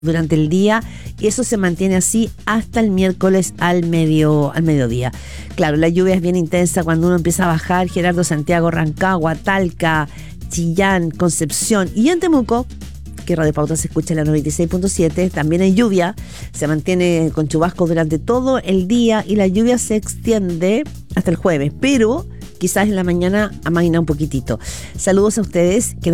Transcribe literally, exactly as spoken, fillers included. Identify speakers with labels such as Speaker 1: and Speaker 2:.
Speaker 1: durante el día, y eso se mantiene así hasta el miércoles al medio al mediodía. Claro, la lluvia es bien intensa cuando uno empieza a bajar Gerardo, Santiago, Rancagua, Talca, Chillán, Concepción y en Temuco, que Radio Pauta se escucha en la noventa y seis punto siete, también hay lluvia, se mantiene con chubascos durante todo el día y la lluvia se extiende hasta el jueves, pero quizás en la mañana amaina un poquitito. Saludos a ustedes que